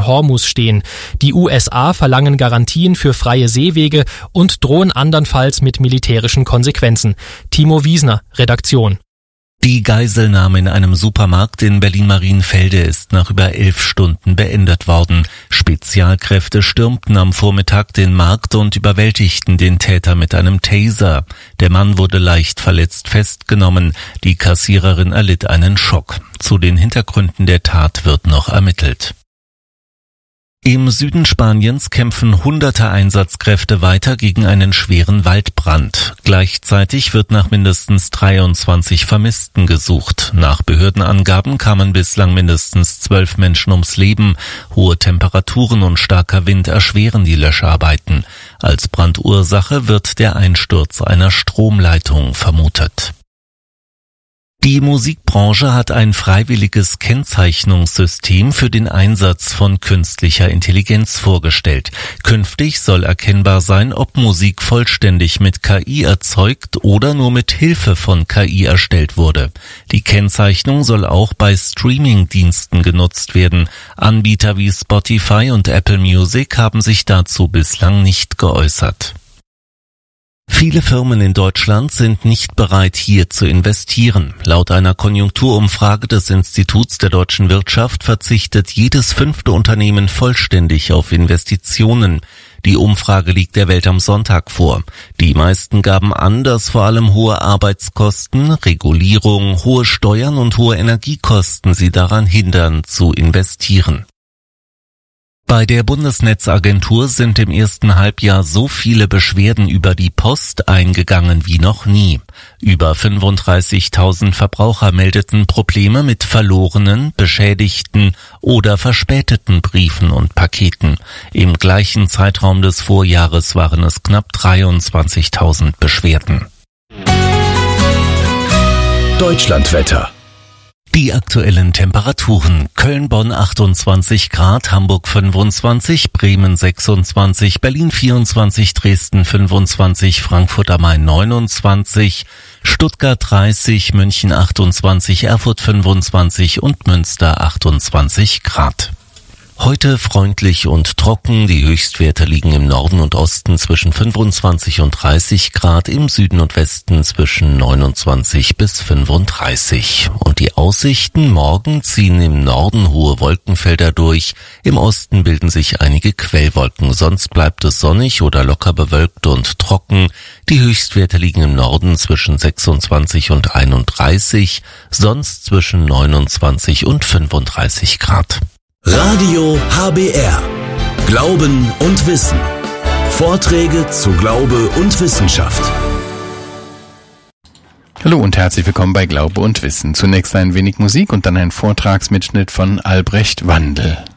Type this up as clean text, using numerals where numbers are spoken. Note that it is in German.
Hormuz stehen. Die USA verlangen Garantien für freie Seewege und drohen andernfalls mit militärischen Konsequenzen. Timo Wiesner, Redaktion. Die Geiselnahme in einem Supermarkt in Berlin-Marienfelde ist nach über 11 Stunden beendet worden. Spezialkräfte stürmten am Vormittag den Markt und überwältigten den Täter mit einem Taser. Der Mann wurde leicht verletzt festgenommen. Die Kassiererin erlitt einen Schock. Zu den Hintergründen der Tat wird noch ermittelt. Im Süden Spaniens kämpfen hunderte Einsatzkräfte weiter gegen einen schweren Waldbrand. Gleichzeitig wird nach mindestens 23 Vermissten gesucht. Nach Behördenangaben kamen bislang mindestens 12 Menschen ums Leben. Hohe Temperaturen und starker Wind erschweren die Löscharbeiten. Als Brandursache wird der Einsturz einer Stromleitung vermutet. Die Musikbranche hat ein freiwilliges Kennzeichnungssystem für den Einsatz von künstlicher Intelligenz vorgestellt. Künftig soll erkennbar sein, ob Musik vollständig mit KI erzeugt oder nur mit Hilfe von KI erstellt wurde. Die Kennzeichnung soll auch bei Streaming-Diensten genutzt werden. Anbieter wie Spotify und Apple Music haben sich dazu bislang nicht geäußert. Viele Firmen in Deutschland sind nicht bereit, hier zu investieren. Laut einer Konjunkturumfrage des Instituts der deutschen Wirtschaft verzichtet jedes 5. Unternehmen vollständig auf Investitionen. Die Umfrage liegt der Welt am Sonntag vor. Die meisten gaben an, dass vor allem hohe Arbeitskosten, Regulierung, hohe Steuern und hohe Energiekosten sie daran hindern, zu investieren. Bei der Bundesnetzagentur sind im ersten Halbjahr so viele Beschwerden über die Post eingegangen wie noch nie. Über 35.000 Verbraucher meldeten Probleme mit verlorenen, beschädigten oder verspäteten Briefen und Paketen. Im gleichen Zeitraum des Vorjahres waren es knapp 23.000 Beschwerden. Deutschlandwetter. Die aktuellen Temperaturen: Köln-Bonn 28 Grad, Hamburg 25, Bremen 26, Berlin 24, Dresden 25, Frankfurt am Main 29, Stuttgart 30, München 28, Erfurt 25 und Münster 28 Grad. Heute freundlich und trocken, die Höchstwerte liegen im Norden und Osten zwischen 25 und 30 Grad, im Süden und Westen zwischen 29 bis 35. Und die Aussichten: Morgen ziehen im Norden hohe Wolkenfelder durch, im Osten bilden sich einige Quellwolken, sonst bleibt es sonnig oder locker bewölkt und trocken. Die Höchstwerte liegen im Norden zwischen 26 und 31, sonst zwischen 29 und 35 Grad. Radio HBR. Glauben und Wissen. Vorträge zu Glaube und Wissenschaft. Hallo und herzlich willkommen bei Glaube und Wissen. Zunächst ein wenig Musik und dann ein Vortragsmitschnitt von Albrecht Wandel.